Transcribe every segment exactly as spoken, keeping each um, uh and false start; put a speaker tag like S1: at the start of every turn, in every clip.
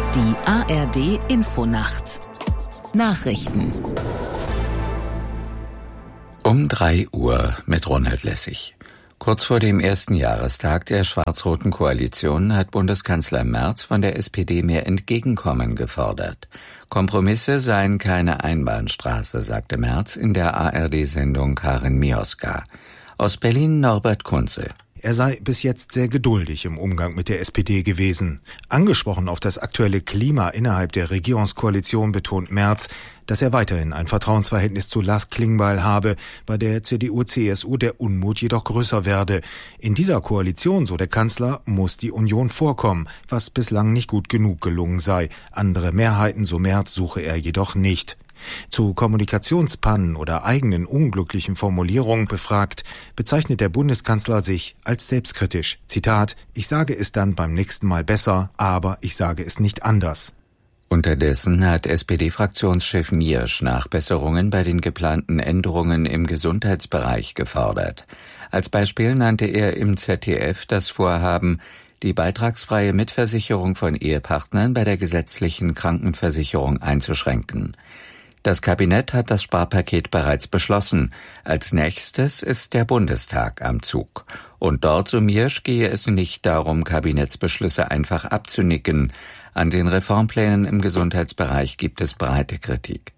S1: Die A R D-Infonacht. Nachrichten.
S2: Um drei Uhr mit Ronald Lessig. Kurz vor dem ersten Jahrestag der schwarz-roten Koalition hat Bundeskanzler Merz von der S P D mehr Entgegenkommen gefordert. Kompromisse seien keine Einbahnstraße, sagte Merz in der A R D-Sendung Karin Mioska. Aus Berlin Norbert Kunze.
S3: Er sei bis jetzt sehr geduldig im Umgang mit der S P D gewesen. Angesprochen auf das aktuelle Klima innerhalb der Regierungskoalition betont Merz, dass er weiterhin ein Vertrauensverhältnis zu Lars Klingbeil habe, bei der C D U C S U der Unmut jedoch größer werde. In dieser Koalition, so der Kanzler, muss die Union vorkommen, was bislang nicht gut genug gelungen sei. Andere Mehrheiten, so Merz, suche er jedoch nicht. Zu Kommunikationspannen oder eigenen unglücklichen Formulierungen befragt, bezeichnet der Bundeskanzler sich als selbstkritisch. Zitat: Ich sage es dann beim nächsten Mal besser, aber ich sage es nicht anders.
S2: Unterdessen hat S P D-Fraktionschef Miersch Nachbesserungen bei den geplanten Änderungen im Gesundheitsbereich gefordert. Als Beispiel nannte er im Z D F das Vorhaben, die beitragsfreie Mitversicherung von Ehepartnern bei der gesetzlichen Krankenversicherung einzuschränken. Das Kabinett hat das Sparpaket bereits beschlossen. Als nächstes ist der Bundestag am Zug. Und dort, so Miersch, gehe es nicht darum, Kabinettsbeschlüsse einfach abzunicken. An den Reformplänen im Gesundheitsbereich gibt es breite Kritik.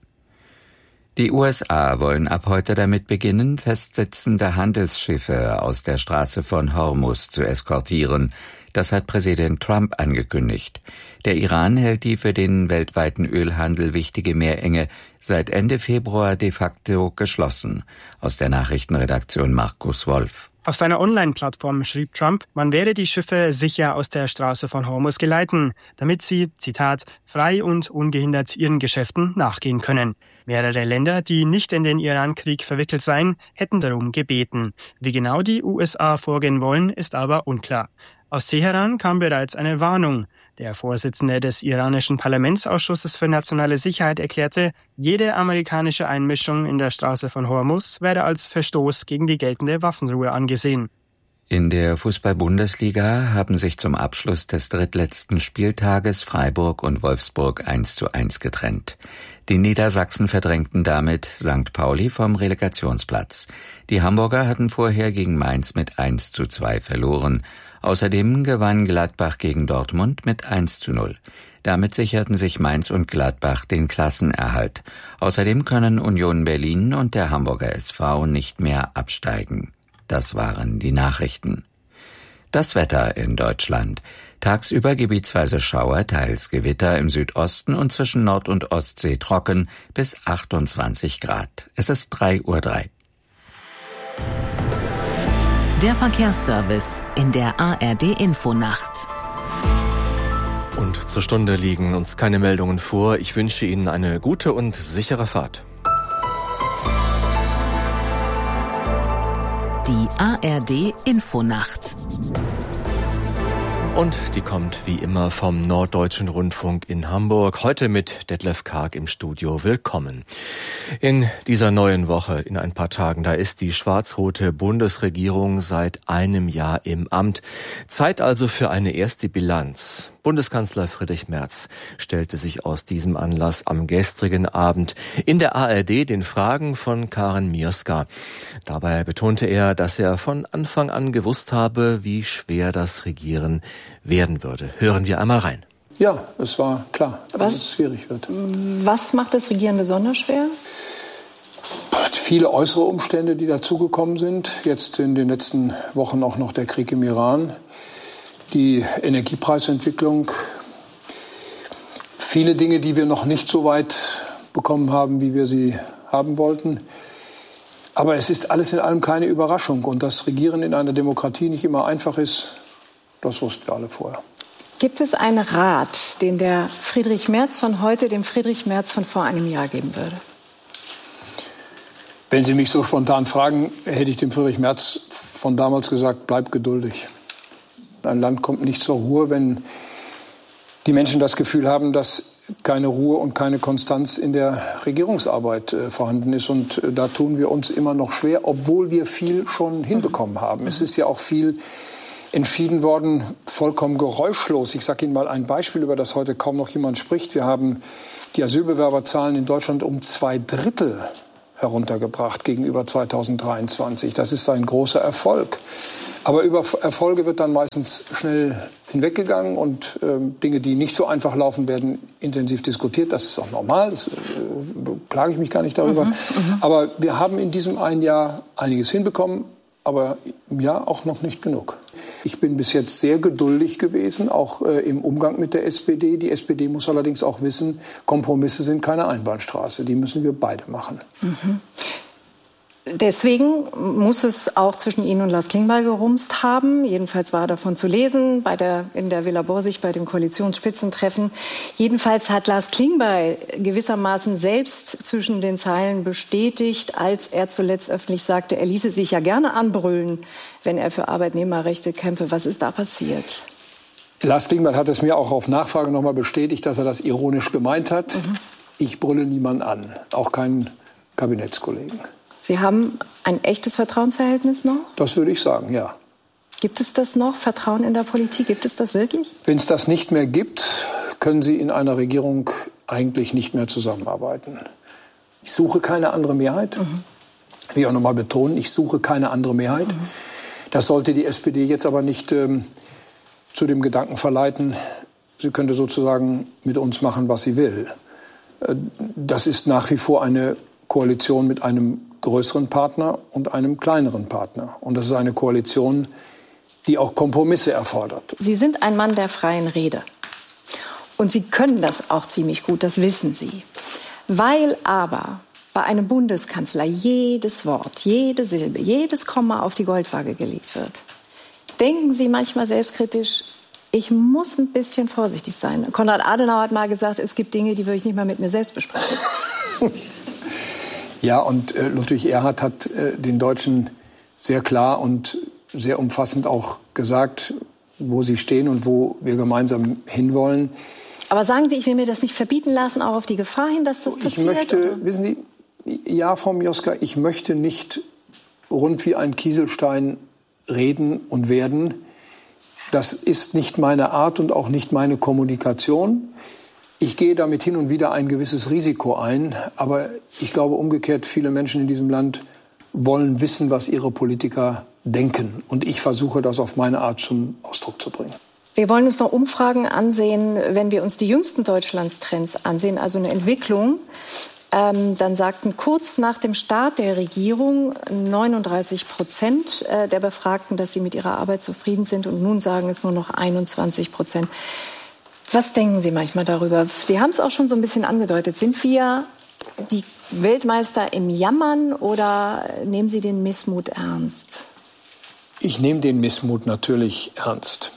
S2: Die U S A wollen ab heute damit beginnen, festsitzende Handelsschiffe aus der Straße von Hormuz zu eskortieren. Das hat Präsident Trump angekündigt. Der Iran hält die für den weltweiten Ölhandel wichtige Meerenge seit Ende Februar de facto geschlossen. Aus der Nachrichtenredaktion Markus Wolf.
S4: Auf seiner Online-Plattform schrieb Trump, man werde die Schiffe sicher aus der Straße von Hormuz geleiten, damit sie, Zitat, frei und ungehindert ihren Geschäften nachgehen können. Mehrere Länder, die nicht in den Iran-Krieg verwickelt seien, hätten darum gebeten. Wie genau die U S A vorgehen wollen, ist aber unklar. Aus Teheran kam bereits eine Warnung. Der Vorsitzende des iranischen Parlamentsausschusses für nationale Sicherheit erklärte, jede amerikanische Einmischung in der Straße von Hormuz werde als Verstoß gegen die geltende Waffenruhe angesehen.
S2: In der Fußball-Bundesliga haben sich zum Abschluss des drittletzten Spieltages Freiburg und Wolfsburg eins zu eins getrennt. Die Niedersachsen verdrängten damit Sankt Pauli vom Relegationsplatz. Die Hamburger hatten vorher gegen Mainz mit eins zu zwei verloren. Außerdem gewann Gladbach gegen Dortmund mit eins zu null. Damit sicherten sich Mainz und Gladbach den Klassenerhalt. Außerdem können Union Berlin und der Hamburger S V nicht mehr absteigen. Das waren die Nachrichten. Das Wetter in Deutschland. Tagsüber gebietsweise Schauer, teils Gewitter im Südosten und zwischen Nord- und Ostsee trocken bis achtundzwanzig Grad. Es ist drei Uhr drei.
S1: Der Verkehrsservice in der A R D-Infonacht.
S5: Und zur Stunde liegen uns keine Meldungen vor. Ich wünsche Ihnen eine gute und sichere Fahrt.
S1: Die A R D-Infonacht.
S5: Und die kommt wie immer vom Norddeutschen Rundfunk in Hamburg. Heute mit Detlef Karg im Studio. Willkommen. In dieser neuen Woche, in ein paar Tagen, da ist die schwarz-rote Bundesregierung seit einem Jahr im Amt. Zeit also für eine erste Bilanz. Bundeskanzler Friedrich Merz stellte sich aus diesem Anlass am gestrigen Abend in der A R D den Fragen von Karin Mioska. Dabei betonte er, dass er von Anfang an gewusst habe, wie schwer das Regieren werden würde. Hören wir einmal rein.
S6: Ja, es war klar, dass
S7: was,
S6: es schwierig wird.
S7: Was macht das Regieren besonders schwer?
S6: Viele äußere Umstände, die dazugekommen sind. Jetzt in den letzten Wochen auch noch der Krieg im Iran. Die Energiepreisentwicklung, viele Dinge, die wir noch nicht so weit bekommen haben, wie wir sie haben wollten. Aber es ist alles in allem keine Überraschung. Und dass Regieren in einer Demokratie nicht immer einfach ist, das wussten wir alle vorher.
S7: Gibt es einen Rat, den der Friedrich Merz von heute dem Friedrich Merz von vor einem Jahr geben würde?
S6: Wenn Sie mich so spontan fragen, hätte ich dem Friedrich Merz von damals gesagt, bleib geduldig. Ein Land kommt nicht zur Ruhe, wenn die Menschen das Gefühl haben, dass keine Ruhe und keine Konstanz in der Regierungsarbeit äh, vorhanden ist. Und äh, da tun wir uns immer noch schwer, obwohl wir viel schon hinbekommen haben. Es ist ja auch viel entschieden worden, vollkommen geräuschlos. Ich sage Ihnen mal ein Beispiel, über das heute kaum noch jemand spricht. Wir haben die Asylbewerberzahlen in Deutschland um zwei Drittel heruntergebracht gegenüber zweitausenddreiundzwanzig. Das ist ein großer Erfolg. Aber über Erfolge wird dann meistens schnell hinweggegangen und äh, Dinge, die nicht so einfach laufen, werden intensiv diskutiert. Das ist auch normal, das äh, klage ich mich gar nicht darüber. Mhm, aber wir haben in diesem einen Jahr einiges hinbekommen, aber im Jahr auch noch nicht genug. Ich bin bis jetzt sehr geduldig gewesen, auch äh, im Umgang mit der S P D. Die S P D muss allerdings auch wissen, Kompromisse sind keine Einbahnstraße. Die müssen wir beide machen.
S7: Mhm. Deswegen muss es auch zwischen Ihnen und Lars Klingbeil gerumst haben. Jedenfalls war davon zu lesen bei der, in der Villa Borsig bei dem Koalitionsspitzentreffen. Jedenfalls hat Lars Klingbeil gewissermaßen selbst zwischen den Zeilen bestätigt, als er zuletzt öffentlich sagte, er ließe sich ja gerne anbrüllen, wenn er für Arbeitnehmerrechte kämpfe. Was ist da passiert?
S6: Lars Klingbeil hat es mir auch auf Nachfrage noch mal bestätigt, dass er das ironisch gemeint hat. Mhm. Ich brülle niemanden an, auch keinen Kabinettskollegen.
S7: Sie haben ein echtes Vertrauensverhältnis noch?
S6: Das würde ich sagen, ja.
S7: Gibt es das noch, Vertrauen in der Politik? Gibt es das wirklich?
S6: Wenn es das nicht mehr gibt, können Sie in einer Regierung eigentlich nicht mehr zusammenarbeiten. Ich suche keine andere Mehrheit. Mhm. Ich will auch noch mal betonen, ich suche keine andere Mehrheit. Mhm. Das sollte die S P D jetzt aber nicht ähm, zu dem Gedanken verleiten, sie könnte sozusagen mit uns machen, was sie will. Äh, das ist nach wie vor eine Koalition mit einem größeren Partner und einem kleineren Partner. Und das ist eine Koalition, die auch Kompromisse erfordert.
S7: Sie sind ein Mann der freien Rede. Und Sie können das auch ziemlich gut, das wissen Sie. Weil aber bei einem Bundeskanzler jedes Wort, jede Silbe, jedes Komma auf die Goldwaage gelegt wird, denken Sie manchmal selbstkritisch, ich muss ein bisschen vorsichtig sein. Konrad Adenauer hat mal gesagt, es gibt Dinge, die würde ich nicht mal mit mir selbst besprechen.
S6: Ja, und äh, Ludwig Erhard hat äh, den Deutschen sehr klar und sehr umfassend auch gesagt, wo sie stehen und wo wir gemeinsam hinwollen.
S7: Aber sagen Sie, ich will mir das nicht verbieten lassen, auch auf die Gefahr hin, dass das passiert?
S6: Ich möchte,
S7: oder?
S6: wissen Sie, ja, Frau Mioska, ich möchte nicht rund wie ein Kieselstein reden und werden. Das ist nicht meine Art und auch nicht meine Kommunikation. Ich gehe damit hin und wieder ein gewisses Risiko ein, aber ich glaube umgekehrt, viele Menschen in diesem Land wollen wissen, was ihre Politiker denken. Und ich versuche, das auf meine Art zum Ausdruck zu bringen.
S7: Wir wollen uns noch Umfragen ansehen, wenn wir uns die jüngsten Deutschlandstrends ansehen, also eine Entwicklung. Ähm, dann sagten kurz nach dem Start der Regierung neununddreißig Prozent der Befragten, dass sie mit ihrer Arbeit zufrieden sind. Und nun sagen es nur noch einundzwanzig Prozent. Was denken Sie manchmal darüber? Sie haben es auch schon so ein bisschen angedeutet. Sind wir die Weltmeister im Jammern oder nehmen Sie den Missmut ernst?
S6: Ich nehme den Missmut natürlich ernst.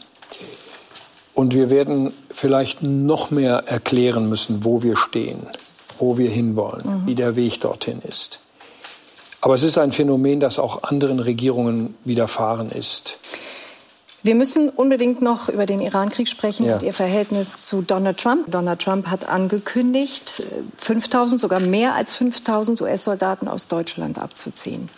S6: Und wir werden vielleicht noch mehr erklären müssen, wo wir stehen, wo wir hinwollen, mhm. wie der Weg dorthin ist. Aber es ist ein Phänomen, das auch anderen Regierungen widerfahren ist.
S7: Wir müssen unbedingt noch über den Irankrieg sprechen
S6: ja.
S7: und Ihr Verhältnis zu Donald Trump. Donald Trump hat angekündigt, fünftausend, sogar mehr als fünftausend U S-Soldaten aus Deutschland abzuziehen.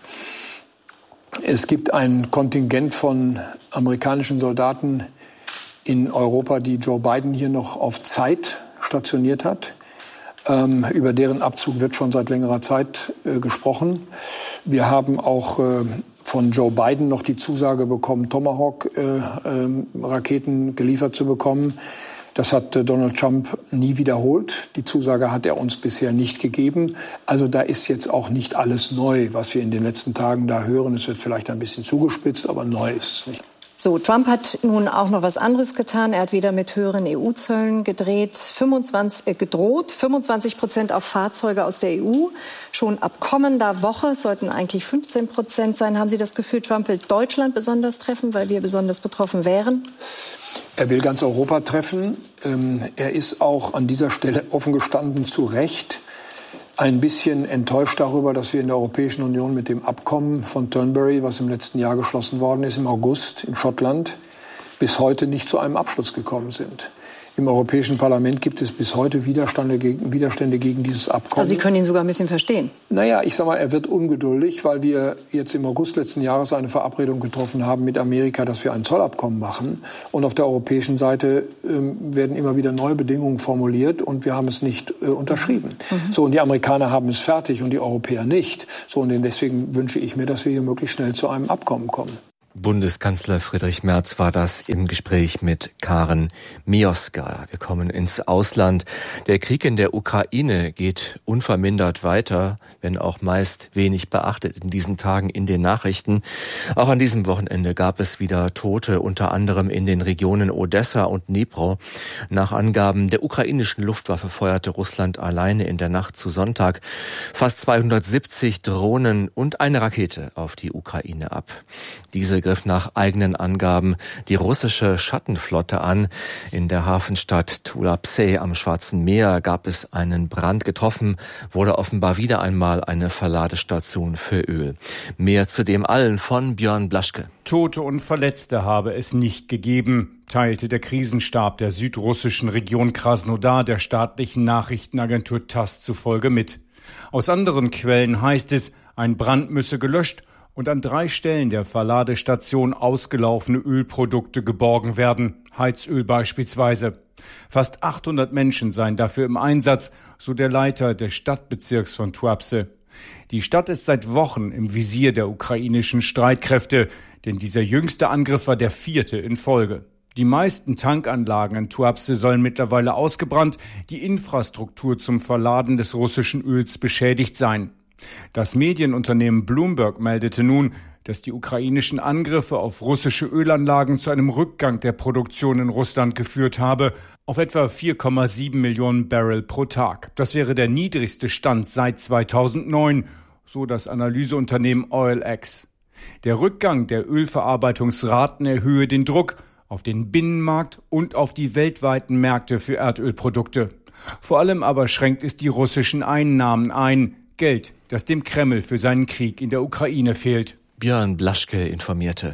S6: Es gibt ein Kontingent von amerikanischen Soldaten in Europa, die Joe Biden hier noch auf Zeit stationiert hat. Ähm, über deren Abzug wird schon seit längerer Zeit äh, gesprochen. Wir haben auch äh, von Joe Biden noch die Zusage bekommen, Tomahawk-Raketen äh, äh, geliefert zu bekommen. Das hat äh, Donald Trump nie wiederholt. Die Zusage hat er uns bisher nicht gegeben. Also da ist jetzt auch nicht alles neu, was wir in den letzten Tagen da hören. Es wird vielleicht ein bisschen zugespitzt, aber neu ist es nicht.
S7: So, Trump hat nun auch noch was anderes getan. Er hat wieder mit höheren E U-Zöllen gedreht, fünfundzwanzig, äh, gedroht, fünfundzwanzig Prozent auf Fahrzeuge aus der E U. Schon ab kommender Woche sollten eigentlich fünfzehn Prozent sein. Haben Sie das Gefühl, Trump will Deutschland besonders treffen, weil wir besonders betroffen wären?
S6: Er will ganz Europa treffen. Ähm, er ist auch an dieser Stelle offen gestanden zu Recht ein bisschen enttäuscht darüber, dass wir in der Europäischen Union mit dem Abkommen von Turnberry, was im letzten Jahr geschlossen worden ist, im August in Schottland, bis heute nicht zu einem Abschluss gekommen sind. Im Europäischen Parlament gibt es bis heute Widerstände gegen, Widerstände gegen dieses Abkommen.
S7: Also Sie können ihn sogar ein bisschen verstehen.
S6: Naja, ich sage mal, er wird ungeduldig, weil wir jetzt im August letzten Jahres eine Verabredung getroffen haben mit Amerika, dass wir ein Zollabkommen machen. Und auf der europäischen Seite ähm, werden immer wieder neue Bedingungen formuliert und wir haben es nicht äh, unterschrieben. Mhm. So, und die Amerikaner haben es fertig und die Europäer nicht. So, und deswegen wünsche ich mir, dass wir hier möglichst schnell zu einem Abkommen kommen.
S5: Bundeskanzler Friedrich Merz war das im Gespräch mit Karen Mioska. Wir kommen ins Ausland. Der Krieg in der Ukraine geht unvermindert weiter, wenn auch meist wenig beachtet in diesen Tagen in den Nachrichten. Auch an diesem Wochenende gab es wieder Tote, unter anderem in den Regionen Odessa und Dnipro. Nach Angaben der ukrainischen Luftwaffe feuerte Russland alleine in der Nacht zu Sonntag fast zweihundertsiebzig Drohnen und eine Rakete auf die Ukraine ab. Diese griff nach eigenen Angaben die russische Schattenflotte an. In der Hafenstadt Tuapse am Schwarzen Meer gab es einen Brand. Getroffen wurde offenbar wieder einmal eine Verladestation für Öl. Mehr zu dem allen von Björn Blaschke.
S8: Tote und Verletzte habe es nicht gegeben, teilte der Krisenstab der südrussischen Region Krasnodar der staatlichen Nachrichtenagentur TASS zufolge mit. Aus anderen Quellen heißt es, ein Brand müsse gelöscht und an drei Stellen der Verladestation ausgelaufene Ölprodukte geborgen werden, Heizöl beispielsweise. Fast achthundert Menschen seien dafür im Einsatz, so der Leiter des Stadtbezirks von Tuapse. Die Stadt ist seit Wochen im Visier der ukrainischen Streitkräfte, denn dieser jüngste Angriff war der vierte in Folge. Die meisten Tankanlagen in Tuapse sollen mittlerweile ausgebrannt, die Infrastruktur zum Verladen des russischen Öls beschädigt sein. Das Medienunternehmen Bloomberg meldete nun, dass die ukrainischen Angriffe auf russische Ölanlagen zu einem Rückgang der Produktion in Russland geführt habe, auf etwa vier Komma sieben Millionen Barrel pro Tag. Das wäre der niedrigste Stand seit zweitausendneun, so das Analyseunternehmen OilX. Der Rückgang der Ölverarbeitungsraten erhöhe den Druck auf den Binnenmarkt und auf die weltweiten Märkte für Erdölprodukte. Vor allem aber schränkt es die russischen Einnahmen ein. Geld, das dem Kreml für seinen Krieg in der Ukraine fehlt.
S5: Björn Blaschke informierte.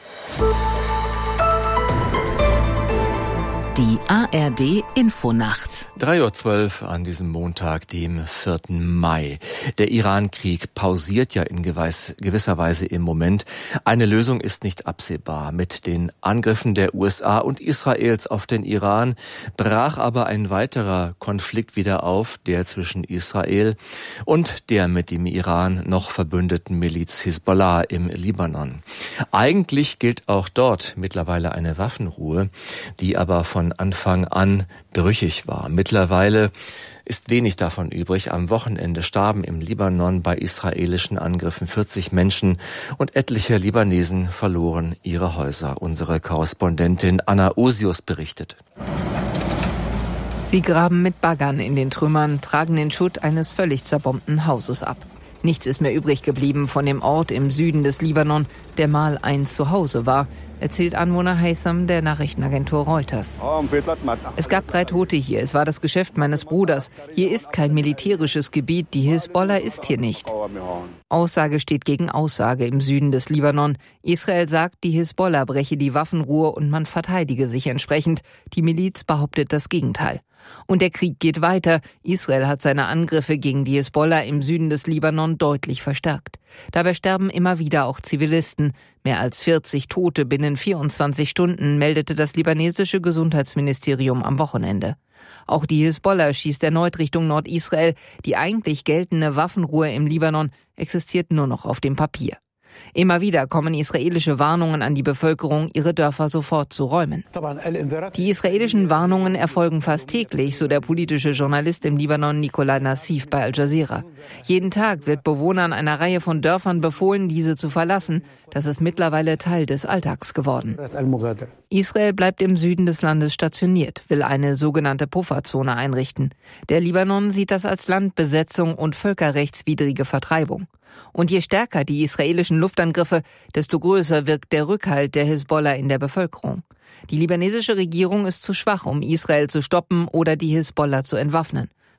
S1: Die A R D-Infonacht.
S5: drei Uhr zwölf an diesem Montag, dem vierten Mai. Der Iran-Krieg pausiert ja in gewisser Weise im Moment. Eine Lösung ist nicht absehbar. Mit den Angriffen der U S A und Israels auf den Iran brach aber ein weiterer Konflikt wieder auf, der zwischen Israel und der mit dem Iran noch verbündeten Miliz Hisbollah im Libanon. Eigentlich gilt auch dort mittlerweile eine Waffenruhe, die aber von Anfang an brüchig war. Mittlerweile ist wenig davon übrig. Am Wochenende starben im Libanon bei israelischen Angriffen vierzig Menschen und etliche Libanesen verloren ihre Häuser. Unsere Korrespondentin Anna Osius berichtet.
S9: Sie graben mit Baggern in den Trümmern, tragen den Schutt eines völlig zerbombten Hauses ab. Nichts ist mehr übrig geblieben von dem Ort im Süden des Libanon, der mal ein Zuhause war, erzählt Anwohner Haytham der Nachrichtenagentur Reuters. Es gab drei Tote hier, es war das Geschäft meines Bruders. Hier ist kein militärisches Gebiet, die Hisbollah ist hier nicht. Aussage steht gegen Aussage im Süden des Libanon. Israel sagt, die Hisbollah breche die Waffenruhe und man verteidige sich entsprechend. Die Miliz behauptet das Gegenteil. Und der Krieg geht weiter. Israel hat seine Angriffe gegen die Hisbollah im Süden des Libanon deutlich verstärkt. Dabei sterben immer wieder auch Zivilisten. Mehr als vierzig Tote binnen vierundzwanzig Stunden, meldete das libanesische Gesundheitsministerium am Wochenende. Auch die Hisbollah schießt erneut Richtung Nordisrael. Die eigentlich geltende Waffenruhe im Libanon existiert nur noch auf dem Papier. Immer wieder kommen israelische Warnungen an die Bevölkerung, ihre Dörfer sofort zu räumen. Die israelischen Warnungen erfolgen fast täglich, so der politische Journalist im Libanon Nikolai Nassif bei Al Jazeera. Jeden Tag wird Bewohnern einer Reihe von Dörfern befohlen, diese zu verlassen. Das ist mittlerweile Teil des Alltags geworden. Israel bleibt im Süden des Landes stationiert, will eine sogenannte Pufferzone einrichten. Der Libanon sieht das als Landbesetzung und völkerrechtswidrige Vertreibung. Und je stärker die israelischen Luftangriffe, desto größer wirkt der Rückhalt der Hisbollah in der Bevölkerung. Die libanesische Regierung ist zu schwach, um Israel zu stoppen oder die Hisbollah zu entwaffnen.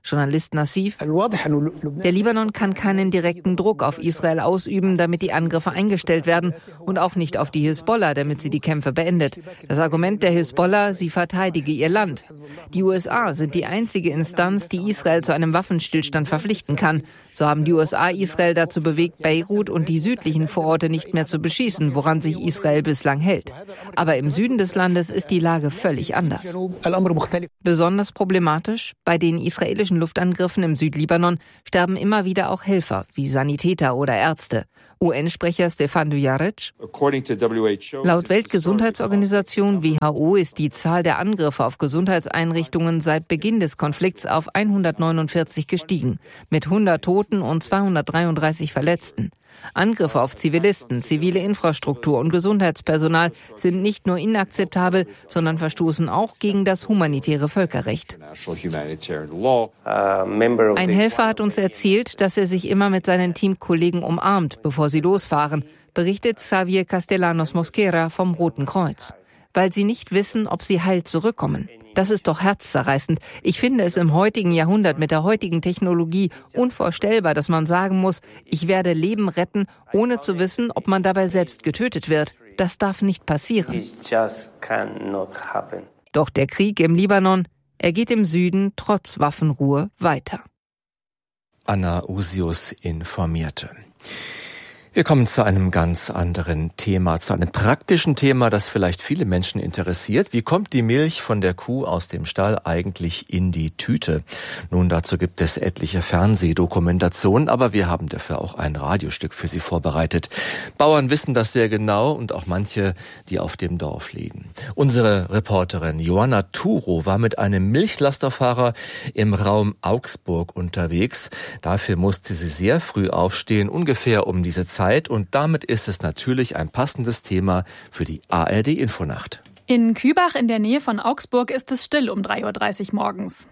S9: Journalist Nassif: Der Libanon kann keinen direkten Druck auf Israel ausüben, damit die Angriffe eingestellt werden, und auch nicht auf die Hisbollah, damit sie die Kämpfe beendet. Das Argument der Hisbollah, sie verteidige ihr Land. Die U S A sind die einzige Instanz, die Israel zu einem Waffenstillstand verpflichten kann. So haben die U S A Israel dazu bewegt, Beirut und die südlichen Vororte nicht mehr zu beschießen, woran sich Israel bislang hält. Aber im Süden des Landes ist die Lage völlig anders. Besonders problematisch: Bei den israelischen Luftangriffen im Südlibanon sterben immer wieder auch Helfer, wie Sanitäter oder Ärzte. U N-Sprecher Stefan Dujarric: Laut Weltgesundheitsorganisation W H O ist die Zahl der Angriffe auf Gesundheitseinrichtungen seit Beginn des Konflikts auf hundertneunundvierzig gestiegen, mit hundert Toten und zweihundertdreiunddreißig Verletzten. Angriffe auf Zivilisten, zivile Infrastruktur und Gesundheitspersonal sind nicht nur inakzeptabel, sondern verstoßen auch gegen das humanitäre Völkerrecht. Ein Helfer hat uns erzählt, dass er sich immer mit seinen Teamkollegen umarmt, bevor sie losfahren, berichtet Xavier Castellanos Mosquera vom Roten Kreuz. Weil sie nicht wissen, ob sie heil zurückkommen. Das ist doch herzzerreißend. Ich finde es im heutigen Jahrhundert mit der heutigen Technologie unvorstellbar, dass man sagen muss, ich werde Leben retten, ohne zu wissen, ob man dabei selbst getötet wird. Das darf nicht passieren. Doch der Krieg im Libanon, er geht im Süden trotz Waffenruhe weiter.
S5: Anna Usius informierte. Wir kommen zu einem ganz anderen Thema, zu einem praktischen Thema, das vielleicht viele Menschen interessiert. Wie kommt die Milch von der Kuh aus dem Stall eigentlich in die Tüte? Nun, dazu gibt es etliche Fernsehdokumentationen, aber wir haben dafür auch ein Radiostück für Sie vorbereitet. Bauern wissen das sehr genau und auch manche, die auf dem Dorf leben. Unsere Reporterin Joanna Turo war mit einem Milchlasterfahrer im Raum Augsburg unterwegs. Dafür musste sie sehr früh aufstehen, ungefähr um diese Zeit. Und damit ist es natürlich ein passendes Thema für die A R D-Infonacht.
S10: In Kübach in der Nähe von Augsburg ist es still um drei Uhr dreißig morgens.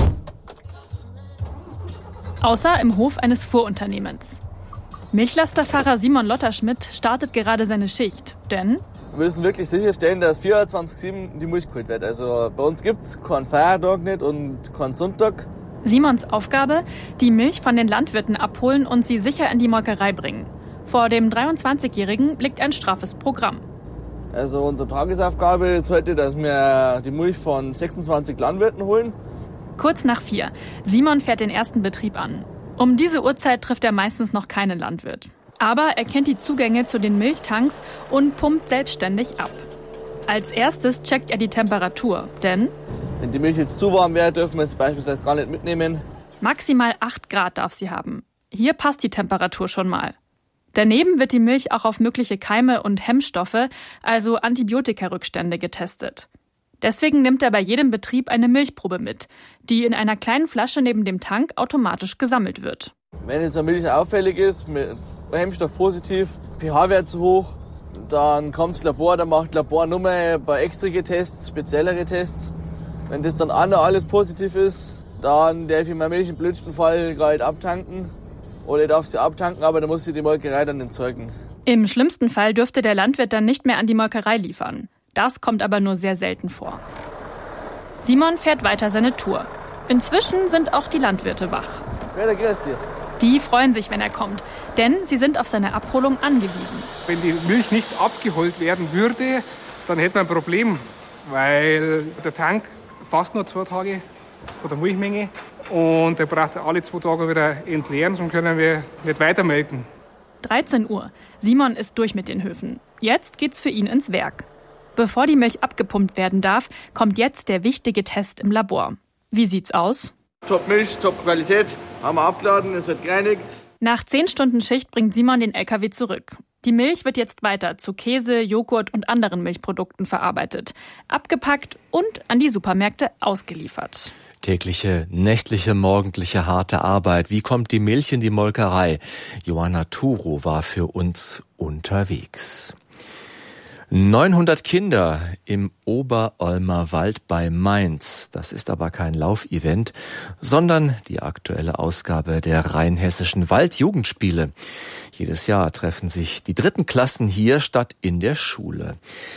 S10: Außer im Hof eines Fuhrunternehmens. Milchlasterfahrer Simon Lotterschmidt startet gerade seine Schicht, denn
S11: wir müssen wirklich sicherstellen, dass vierundzwanzig sieben die Milch geholt wird. Also bei uns gibt es keinen Feiertag nicht und keinen Sonntag.
S10: Simons Aufgabe: die Milch von den Landwirten abholen und sie sicher in die Molkerei bringen. Vor dem dreiundzwanzigjährigen liegt ein straffes Programm.
S11: Also unsere Tagesaufgabe ist heute, dass wir die Milch von sechsundzwanzig Landwirten holen.
S10: Kurz nach vier. Simon fährt den ersten Betrieb an. Um diese Uhrzeit trifft er meistens noch keinen Landwirt. Aber er kennt die Zugänge zu den Milchtanks und pumpt selbstständig ab. Als erstes checkt er die Temperatur, denn
S11: wenn die Milch jetzt zu warm wäre, dürfen wir es beispielsweise gar nicht mitnehmen.
S10: Maximal acht Grad darf sie haben. Hier passt die Temperatur schon mal. Daneben wird die Milch auch auf mögliche Keime und Hemmstoffe, also Antibiotikarückstände, getestet. Deswegen nimmt er bei jedem Betrieb eine Milchprobe mit, die in einer kleinen Flasche neben dem Tank automatisch gesammelt wird.
S11: Wenn jetzt eine Milch auffällig ist, mit Hemmstoff positiv, pH-Wert zu hoch, dann kommt das Labor, dann macht das Labor nochmal ein paar extra Tests, speziellere Tests. Wenn das dann auch noch alles positiv ist, dann darf ich meine Milch im blödsten Fall gerade abtanken. Oder ich darf sie abtanken, aber dann muss sie die Molkerei dann entsorgen.
S10: Im schlimmsten Fall dürfte der Landwirt dann nicht mehr an die Molkerei liefern. Das kommt aber nur sehr selten vor. Simon fährt weiter seine Tour. Inzwischen sind auch die Landwirte wach.
S11: Ja, da grüß dir.
S10: Die freuen sich, wenn er kommt, denn sie sind auf seine Abholung angewiesen.
S12: Wenn die Milch nicht abgeholt werden würde, dann hätten wir ein Problem, weil der Tank fast nur zwei Tage von der Milchmenge und der braucht alle zwei Tage wieder entleeren, sonst können wir nicht weitermelken.
S10: dreizehn Uhr. Simon ist durch mit den Höfen. Jetzt geht's für ihn ins Werk. Bevor die Milch abgepumpt werden darf, kommt jetzt der wichtige Test im Labor. Wie sieht's aus?
S11: Top Milch, top Qualität, haben wir abgeladen, es wird gereinigt.
S10: Nach zehn Stunden Schicht bringt Simon den L K W zurück. Die Milch wird jetzt weiter zu Käse, Joghurt und anderen Milchprodukten verarbeitet, abgepackt und an die Supermärkte ausgeliefert.
S5: Tägliche, nächtliche, morgendliche harte Arbeit. Wie kommt die Milch in die Molkerei? Joanna Turo war für uns unterwegs. neunhundert Kinder im Oberolmer Wald bei Mainz. Das ist aber kein Laufevent, sondern die aktuelle Ausgabe der Rheinhessischen Waldjugendspiele. Jedes Jahr treffen sich die dritten Klassen hier statt in der Schule.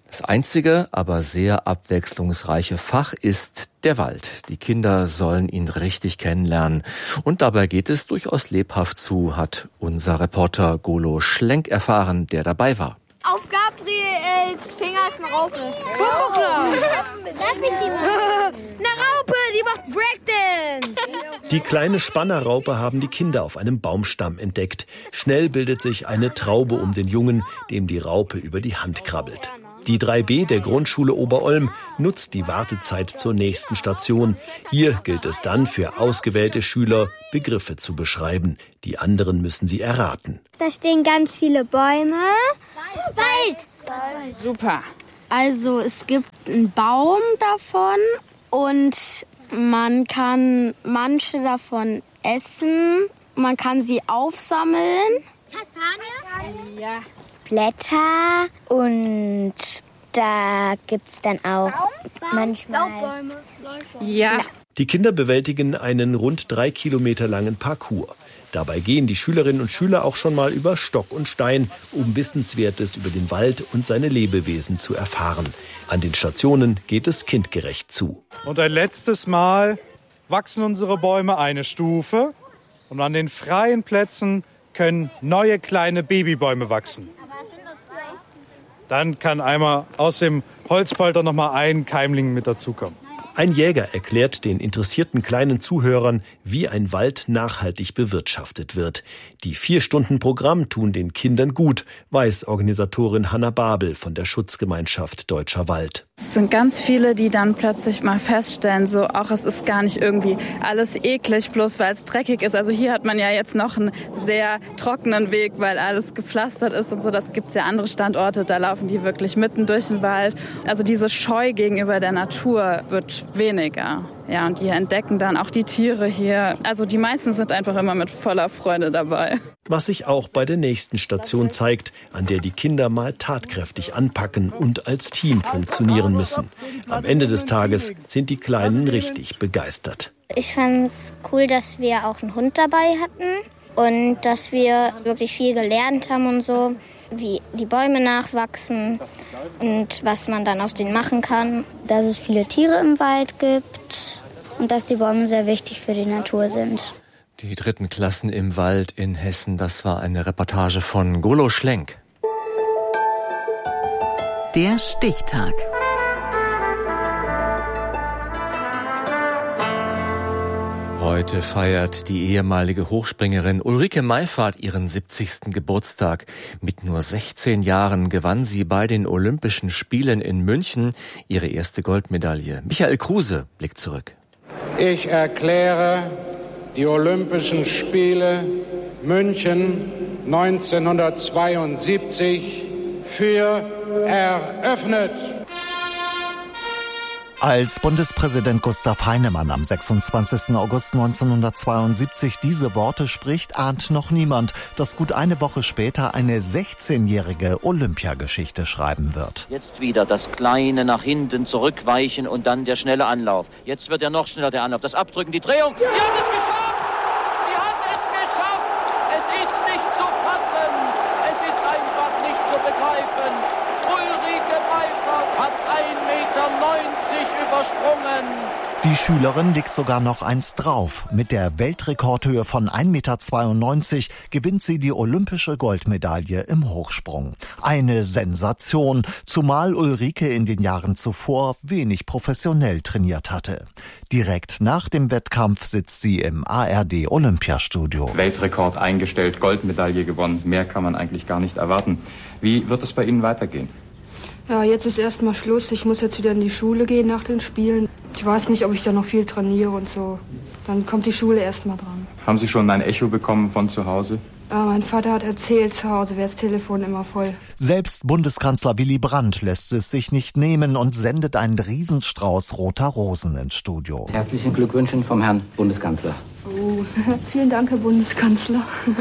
S5: Das einzige, aber sehr abwechslungsreiche Fach ist der Wald. Die Kinder sollen ihn richtig kennenlernen. Und dabei geht es durchaus lebhaft zu, hat unser Reporter Golo Schlenk erfahren, der dabei war.
S13: Auf Gabriels Finger ist eine Raupe. Bumbuckler. Darf ich die machen? Eine Raupe, die macht Breakdance.
S14: Die kleine Spannerraupe haben die Kinder auf einem Baumstamm entdeckt. Schnell bildet sich eine Traube um den Jungen, dem die Raupe über die Hand krabbelt. Die drei B der Grundschule Oberolm nutzt die Wartezeit zur nächsten Station. Hier gilt es dann für ausgewählte Schüler, Begriffe zu beschreiben. Die anderen müssen sie erraten.
S13: Da stehen ganz viele Bäume. Wald. Wald.
S15: Super.
S16: Also es gibt einen Baum davon und man kann manche davon essen. Man kann sie aufsammeln.
S13: Kastanie?
S16: Ja.
S13: Blätter und da gibt's dann auch manchmal
S16: Laubbäume.
S15: Ja.
S14: Die Kinder bewältigen einen rund drei Kilometer langen Parcours. Dabei gehen die Schülerinnen und Schüler auch schon mal über Stock und Stein, um Wissenswertes über den Wald und seine Lebewesen zu erfahren. An den Stationen geht es kindgerecht zu.
S17: Und ein letztes Mal wachsen unsere Bäume eine Stufe und an den freien Plätzen können neue kleine Babybäume wachsen. Dann kann einmal aus dem Holzpolter noch mal ein Keimling mit dazukommen.
S14: Ein Jäger erklärt den interessierten kleinen Zuhörern, wie ein Wald nachhaltig bewirtschaftet wird. Die vier Stunden Programm tun den Kindern gut, weiß Organisatorin Hanna Babel von der Schutzgemeinschaft Deutscher Wald.
S18: Es sind ganz viele, die dann plötzlich mal feststellen, so auch es ist gar nicht irgendwie alles eklig, bloß weil es dreckig ist. Also hier hat man ja jetzt noch einen sehr trockenen Weg, weil alles gepflastert ist und so. Das gibt es ja andere Standorte, da laufen die wirklich mitten durch den Wald. Also diese Scheu gegenüber der Natur wird weniger. Ja, und die entdecken dann auch die Tiere hier. Also die meisten sind einfach immer mit voller Freude dabei.
S14: Was sich auch bei der nächsten Station zeigt, an der die Kinder mal tatkräftig anpacken und als Team funktionieren müssen. Am Ende des Tages sind die Kleinen richtig begeistert.
S13: Ich fand es cool, dass wir auch einen Hund dabei hatten und dass wir wirklich viel gelernt haben und so, wie die Bäume nachwachsen und was man dann aus denen machen kann. Dass es viele Tiere im Wald gibt und dass die Bäume sehr wichtig für die Natur sind.
S5: Die dritten Klassen im Wald in Hessen, das war eine Reportage von Golo Schlenk.
S1: Der Stichtag.
S5: Heute feiert die ehemalige Hochspringerin Ulrike Meifert ihren siebzigsten Geburtstag. Mit nur sechzehn Jahren gewann sie bei den Olympischen Spielen in München ihre erste Goldmedaille. Michael Kruse blickt zurück.
S19: Ich erkläre die Olympischen Spiele München neunzehnhundertzweiundsiebzig für eröffnet.
S20: Als Bundespräsident Gustav Heinemann am sechsundzwanzigsten August neunzehnhundertzweiundsiebzig diese Worte spricht, ahnt noch niemand, dass gut eine Woche später eine sechzehnjährige Olympiageschichte schreiben wird.
S21: Jetzt wieder das kleine nach hinten zurückweichen und dann der schnelle Anlauf. Jetzt wird er noch schneller, der Anlauf. Das Abdrücken, die Drehung. Sie haben es geschafft! Sie haben es geschafft! Es ist nicht zu fassen! Es ist einfach nicht zu begreifen! Ulrike Meifert hat ein Meter neunzig übersprungen.
S20: Die Schülerin liegt sogar noch eins drauf. Mit der Weltrekordhöhe von ein Meter zweiundneunzig gewinnt sie die olympische Goldmedaille im Hochsprung. Eine Sensation, zumal Ulrike in den Jahren zuvor wenig professionell trainiert hatte. Direkt nach dem Wettkampf sitzt sie im A R D-Olympiastudio.
S22: Weltrekord eingestellt, Goldmedaille gewonnen. Mehr kann man eigentlich gar nicht erwarten. Wie wird es bei Ihnen weitergehen?
S23: Ja, jetzt ist erstmal Schluss. Ich muss jetzt wieder in die Schule gehen nach den Spielen. Ich weiß nicht, ob ich da noch viel trainiere und so. Dann kommt die Schule erstmal dran.
S22: Haben Sie schon ein Echo bekommen von zu Hause?
S23: Ja, mein Vater hat erzählt, zu Hause wäre das Telefon immer voll.
S20: Selbst Bundeskanzler Willy Brandt lässt es sich nicht nehmen und sendet einen Riesenstrauß roter Rosen ins Studio.
S24: Herzlichen Glückwünschen vom Herrn Bundeskanzler.
S23: Oh, vielen Dank, Herr Bundeskanzler.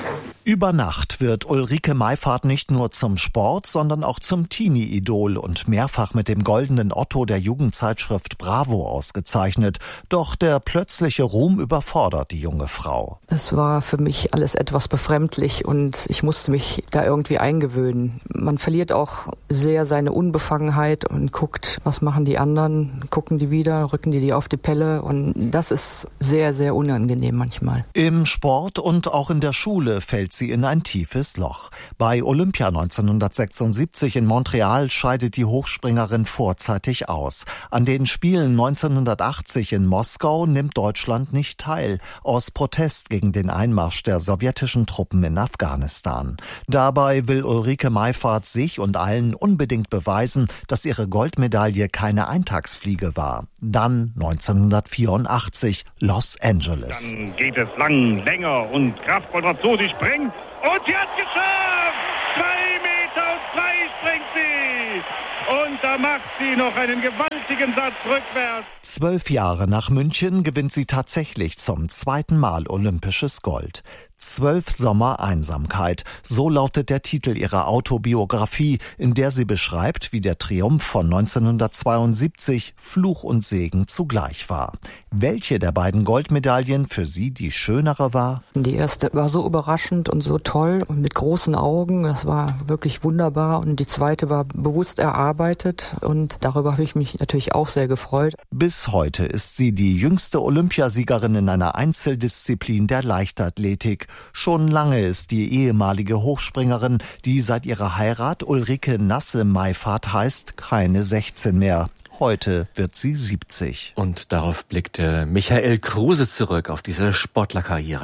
S20: Über Nacht wird Ulrike Meifahrt nicht nur zum Sport, sondern auch zum Teenie-Idol und mehrfach mit dem goldenen Otto der Jugendzeitschrift Bravo ausgezeichnet. Doch der plötzliche Ruhm überfordert die junge Frau.
S3: Es war für mich alles etwas befremdlich und ich musste mich da irgendwie eingewöhnen. Man verliert auch sehr seine Unbefangenheit und guckt, was machen die anderen, gucken die wieder, rücken die die auf die Pelle und das ist sehr, sehr unangenehm manchmal.
S20: Im Sport und auch in der Schule fällt sie in ein tiefes Loch. Bei Olympia neunzehnhundertsechsundsiebzig in Montreal scheidet die Hochspringerin vorzeitig aus. An den Spielen neunzehnhundertachtzig in Moskau nimmt Deutschland nicht teil, aus Protest gegen den Einmarsch der sowjetischen Truppen in Afghanistan. Dabei will Ulrike Meifahrt sich und allen unbedingt beweisen, dass ihre Goldmedaille keine Eintagsfliege war. Dann neunzehnhundertvierundachtzig Los Angeles.
S4: Dann geht es lang, länger und kraftvoll dazu. Sie springt und sie hat geschafft! Zwei Meter und zwei springt sie! Und da macht sie noch einen gewaltigen Satz rückwärts.
S20: Zwölf Jahre nach München gewinnt sie tatsächlich zum zweiten Mal olympisches Gold. Zwölf Sommer Einsamkeit, so lautet der Titel ihrer Autobiografie, in der sie beschreibt, wie der Triumph von neunzehnhundertzweiundsiebzig Fluch und Segen zugleich war. Welche der beiden Goldmedaillen für sie die schönere war?
S3: Die erste war so überraschend und so toll und mit großen Augen, das war wirklich wunderbar. Und die zweite war bewusst erarbeitet und darüber habe ich mich natürlich auch sehr gefreut.
S20: Bis heute ist sie die jüngste Olympiasiegerin in einer Einzeldisziplin der Leichtathletik. Schon lange ist die ehemalige Hochspringerin, die seit ihrer Heirat Ulrike Nasse-Meifahrt heißt, keine sechzehn mehr. Heute wird sie siebzig.
S5: Und darauf blickte Michael Kruse zurück, auf diese Sportlerkarriere.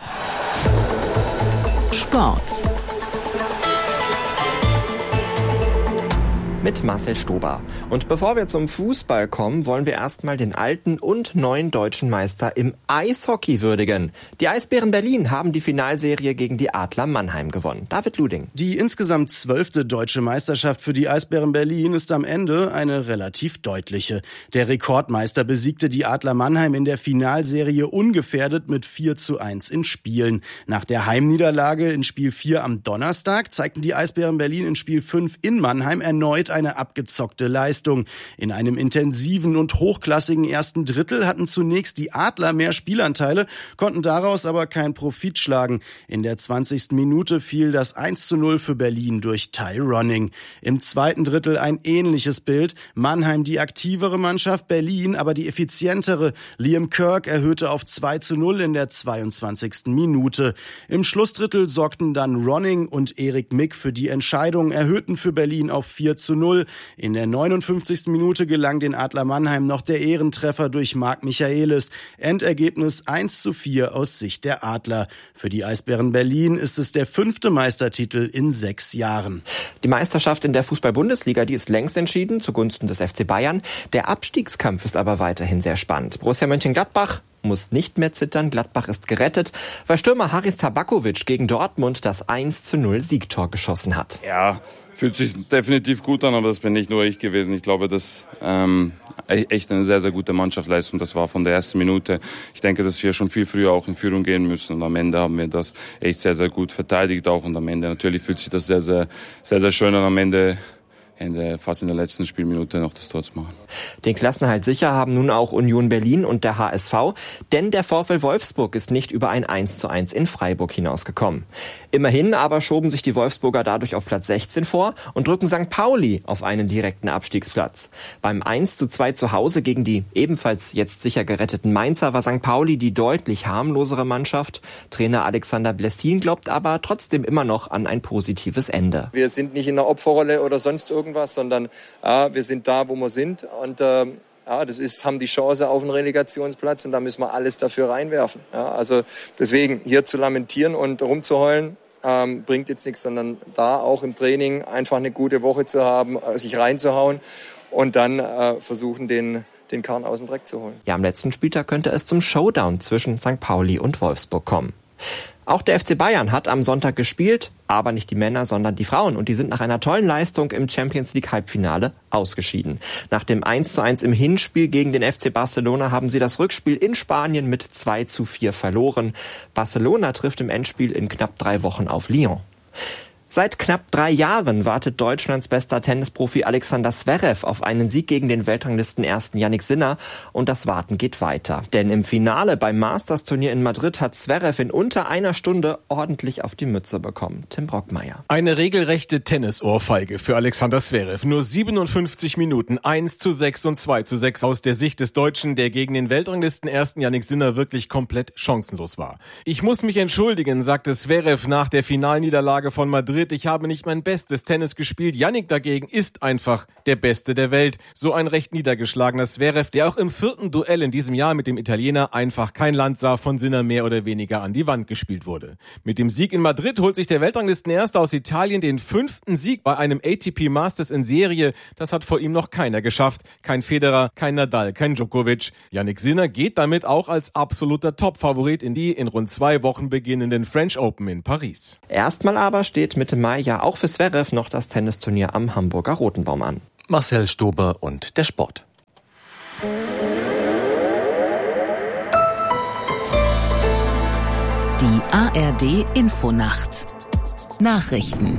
S1: Sport.
S15: Mit Marcel Stober. Und bevor wir zum Fußball kommen, wollen wir erstmal den alten und neuen deutschen Meister im Eishockey würdigen. Die Eisbären Berlin haben die Finalserie gegen die Adler Mannheim gewonnen. David Luding.
S24: Die insgesamt zwölfte deutsche Meisterschaft für die Eisbären Berlin ist am Ende eine relativ deutliche. Der Rekordmeister besiegte die Adler Mannheim in der Finalserie ungefährdet mit vier zu eins in Spielen. Nach der Heimniederlage in Spiel vier am Donnerstag zeigten die Eisbären Berlin in Spiel fünf in Mannheim erneut eine abgezockte Leistung. In einem intensiven und hochklassigen ersten Drittel hatten zunächst die Adler mehr Spielanteile, konnten daraus aber keinen Profit schlagen. In der zwanzigsten Minute fiel das eins zu null für Berlin durch Ty Ronning. Im zweiten Drittel ein ähnliches Bild. Mannheim die aktivere Mannschaft, Berlin aber die effizientere. Liam Kirk erhöhte auf zwei zu null in der zweiundzwanzigsten Minute. Im Schlussdrittel sorgten dann Ronning und Erik Mick für die Entscheidung, erhöhten für Berlin auf vier zu null. In der neunundfünfzigsten Minute gelang den Adler Mannheim noch der Ehrentreffer durch Marc Michaelis. Endergebnis eins zu vier aus Sicht der Adler. Für die Eisbären Berlin ist es der fünfte Meistertitel in sechs Jahren.
S15: Die Meisterschaft in der Fußball-Bundesliga, die ist längst entschieden, zugunsten des F C Bayern. Der Abstiegskampf ist aber weiterhin sehr spannend. Borussia Mönchengladbach muss nicht mehr zittern. Gladbach ist gerettet, weil Stürmer Haris Tabakovic gegen Dortmund das eins zu null Siegtor geschossen hat.
S25: Ja, fühlt sich definitiv gut an, aber das bin nicht nur ich gewesen. Ich glaube, das ähm, echt eine sehr, sehr gute Mannschaftsleistung. Das war von der ersten Minute. Ich denke, dass wir schon viel früher auch in Führung gehen müssen. Und am Ende haben wir das echt sehr, sehr gut verteidigt auch. Und am Ende natürlich fühlt sich das sehr, sehr, sehr, sehr schön an. Am Ende Ende, fast in der letzten Spielminute noch das Tor zu machen.
S15: Den Klassenerhalt sicher haben nun auch Union Berlin und der H S V, denn der VfL Wolfsburg ist nicht über ein eins zu eins in Freiburg hinausgekommen. Immerhin aber schoben sich die Wolfsburger dadurch auf Platz sechzehn vor und drücken Sankt Pauli auf einen direkten Abstiegsplatz. Beim eins zu zwei zu Hause gegen die ebenfalls jetzt sicher geretteten Mainzer war Sankt Pauli die deutlich harmlosere Mannschaft. Trainer Alexander Blessin glaubt aber trotzdem immer noch an ein positives Ende.
S26: Wir sind nicht in der Opferrolle oder sonst irgendwas. Irgendwas, sondern ja, wir sind da, wo wir sind und äh, ja, das ist, haben die Chance auf einen Relegationsplatz und da müssen wir alles dafür reinwerfen. Ja, also deswegen hier zu lamentieren und rumzuheulen ähm, bringt jetzt nichts, sondern da auch im Training einfach eine gute Woche zu haben, sich reinzuhauen und dann äh, versuchen, den den Karren aus dem Dreck zu holen.
S15: Ja, am letzten Spieltag könnte es zum Showdown zwischen Sankt Pauli und Wolfsburg kommen. Auch der F C Bayern hat am Sonntag gespielt, aber nicht die Männer, sondern die Frauen. Und die sind nach einer tollen Leistung im Champions League Halbfinale ausgeschieden. Nach dem eins zu eins im Hinspiel gegen den F C Barcelona haben sie das Rückspiel in Spanien mit zwei zu vier verloren. Barcelona trifft im Endspiel in knapp drei Wochen auf Lyon. Seit knapp drei Jahren wartet Deutschlands bester Tennisprofi Alexander Zverev auf einen Sieg gegen den Weltranglistenersten Jannik Sinner. Und das Warten geht weiter. Denn im Finale beim Masters-Turnier in Madrid hat Zverev in unter einer Stunde ordentlich auf die Mütze bekommen. Tim Brockmeier.
S2: Eine regelrechte Tennisohrfeige für Alexander Zverev. Nur siebenundfünfzig Minuten, eins zu sechs und zwei zu sechs aus der Sicht des Deutschen, der gegen den Weltranglistenersten Jannik Sinner wirklich komplett chancenlos war. Ich muss mich entschuldigen, sagte Zverev nach der Finalniederlage von Madrid. Ich habe nicht mein bestes Tennis gespielt. Jannik dagegen ist einfach der Beste der Welt. So ein recht niedergeschlagener Zverev, der auch im vierten Duell in diesem Jahr mit dem Italiener einfach kein Land sah, von Sinner mehr oder weniger an die Wand gespielt wurde. Mit dem Sieg in Madrid holt sich der Weltranglistenerste aus Italien den fünften Sieg bei einem A T P Masters in Serie. Das hat vor ihm noch keiner geschafft. Kein Federer, kein Nadal, kein Djokovic. Jannik Sinner geht damit auch als absoluter Topfavorit in die in rund zwei Wochen beginnenden French Open in Paris.
S15: Erstmal aber steht Mitte Mai ja auch für Zverev noch das Tennisturnier am Hamburger Rotenbaum an.
S5: Marcel Stober und der Sport.
S1: Die A R D Infonacht. Nachrichten.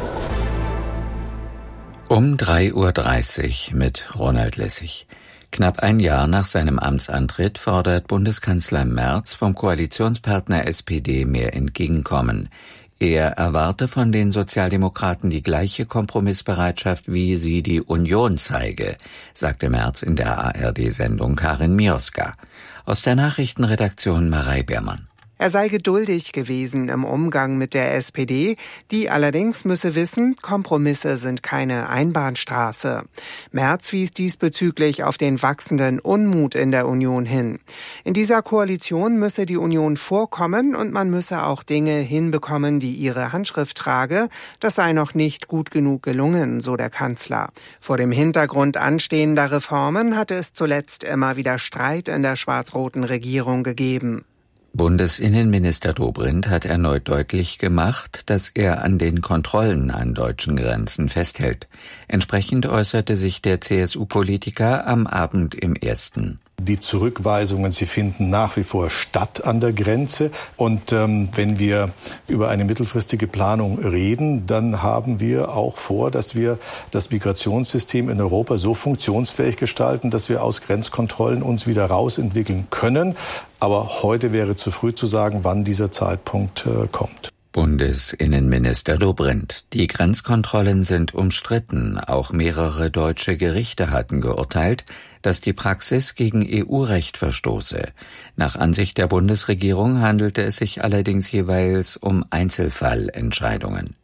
S6: Um drei Uhr dreißig mit Ronald Lessig. Knapp ein Jahr nach seinem Amtsantritt fordert Bundeskanzler Merz vom Koalitionspartner S P D mehr Entgegenkommen. Er erwarte von den Sozialdemokraten die gleiche Kompromissbereitschaft, wie sie die Union zeige, sagte Merz in der A R D-Sendung Karin Mioska. Aus der Nachrichtenredaktion Marei Beermann.
S7: Er sei geduldig gewesen im Umgang mit der S P D, die allerdings müsse wissen, Kompromisse sind keine Einbahnstraße. Merz wies diesbezüglich auf den wachsenden Unmut in der Union hin. In dieser Koalition müsse die Union vorkommen und man müsse auch Dinge hinbekommen, die ihre Handschrift trage. Das sei noch nicht gut genug gelungen, so der Kanzler. Vor dem Hintergrund anstehender Reformen hatte es zuletzt immer wieder Streit in der schwarz-roten Regierung gegeben.
S6: Bundesinnenminister Dobrindt hat erneut deutlich gemacht, dass er an den Kontrollen an deutschen Grenzen festhält. Entsprechend äußerte sich der C S U-Politiker am Abend im Ersten.
S8: Die Zurückweisungen, sie finden nach wie vor statt an der Grenze. Und ähm, wenn wir über eine mittelfristige Planung reden, dann haben wir auch vor, dass wir das Migrationssystem in Europa so funktionsfähig gestalten, dass wir aus Grenzkontrollen uns wieder rausentwickeln können. Aber heute wäre zu früh zu sagen, wann dieser Zeitpunkt äh, kommt.
S6: Bundesinnenminister Dobrindt. Die Grenzkontrollen sind umstritten. Auch mehrere deutsche Gerichte hatten geurteilt, dass die Praxis gegen E U-Recht verstoße. Nach Ansicht der Bundesregierung handelte es sich allerdings jeweils um Einzelfallentscheidungen.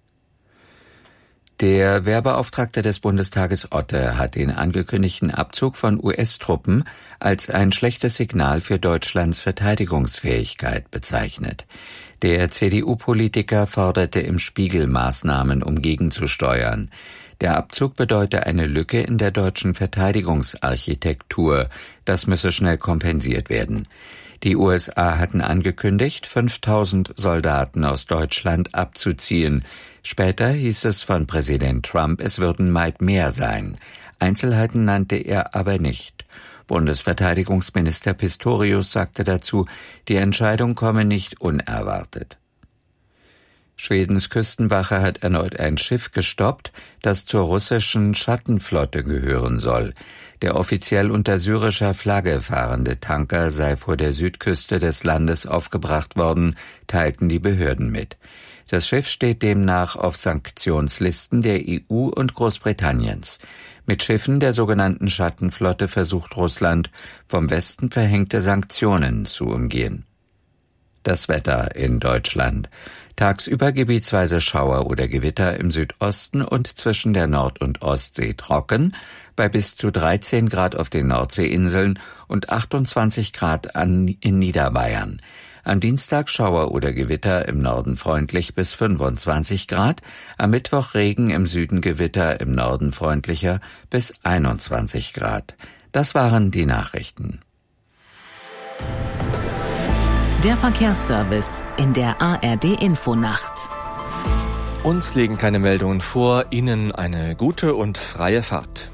S6: Der Wehrbeauftragte des Bundestages Otte hat den angekündigten Abzug von U S-Truppen als ein schlechtes Signal für Deutschlands Verteidigungsfähigkeit bezeichnet. Der C D U-Politiker forderte im Spiegel Maßnahmen, um gegenzusteuern. Der Abzug bedeute eine Lücke in der deutschen Verteidigungsarchitektur. Das müsse schnell kompensiert werden. Die U S A hatten angekündigt, fünftausend Soldaten aus Deutschland abzuziehen. Später hieß es von Präsident Trump, es würden weit mehr sein. Einzelheiten nannte er aber nicht. Bundesverteidigungsminister Pistorius sagte dazu, die Entscheidung komme nicht unerwartet. Schwedens Küstenwache hat erneut ein Schiff gestoppt, das zur russischen Schattenflotte gehören soll. Der offiziell unter syrischer Flagge fahrende Tanker sei vor der Südküste des Landes aufgebracht worden, teilten die Behörden mit. Das Schiff steht demnach auf Sanktionslisten der E U und Großbritanniens. Mit Schiffen der sogenannten Schattenflotte versucht Russland, vom Westen verhängte Sanktionen zu umgehen. Das Wetter in Deutschland. Tagsüber gebietsweise Schauer oder Gewitter im Südosten und zwischen der Nord- und Ostsee trocken, bei bis zu dreizehn Grad auf den Nordseeinseln und achtundzwanzig Grad an, in Niederbayern. Am Dienstag Schauer oder Gewitter im Norden freundlich bis fünfundzwanzig Grad, am Mittwoch Regen, im Süden Gewitter, im Norden freundlicher bis einundzwanzig Grad. Das waren die Nachrichten.
S1: Der Verkehrsservice in der A R D-Infonacht.
S5: Uns liegen keine Meldungen vor, Ihnen eine gute und freie Fahrt.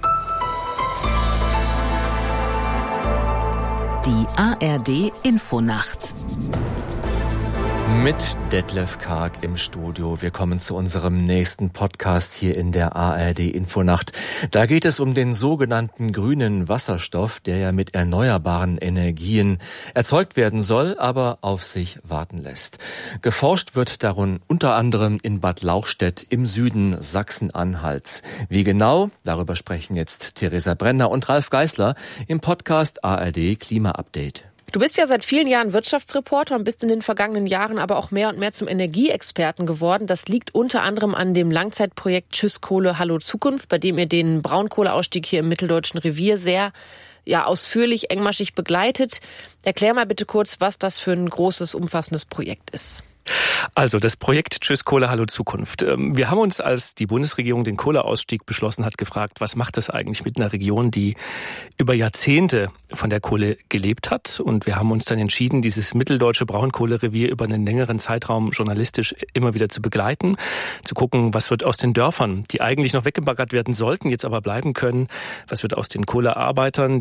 S1: Die A R D-Infonacht.
S5: Mit Detlef Karg im Studio. Wir kommen zu unserem nächsten Podcast hier in der A R D-Infonacht. Da geht es um den sogenannten grünen Wasserstoff, der ja mit erneuerbaren Energien erzeugt werden soll, aber auf sich warten lässt. Geforscht wird darum unter anderem in Bad Lauchstädt im Süden Sachsen-Anhalts. Wie genau? Darüber sprechen jetzt Theresa Brenner und Ralf Geißler im Podcast A R D Klima Update.
S9: Du bist ja seit vielen Jahren Wirtschaftsreporter und bist in den vergangenen Jahren aber auch mehr und mehr zum Energieexperten geworden. Das liegt unter anderem an dem Langzeitprojekt Tschüss Kohle, Hallo Zukunft, bei dem ihr den Braunkohleausstieg hier im Mitteldeutschen Revier sehr ja, ausführlich, engmaschig begleitet. Erklär mal bitte kurz, was das für ein großes, umfassendes Projekt ist.
S10: Also das Projekt Tschüss Kohle, Hallo Zukunft. Wir haben uns, als die Bundesregierung den Kohleausstieg beschlossen hat, gefragt, was macht das eigentlich mit einer Region, die über Jahrzehnte von der Kohle gelebt hat. Und wir haben uns dann entschieden, dieses mitteldeutsche Braunkohlerevier über einen längeren Zeitraum journalistisch immer wieder zu begleiten, zu gucken, was wird aus den Dörfern, die eigentlich noch weggebaggert werden sollten, jetzt aber bleiben können, was wird aus den Kohlearbeitern,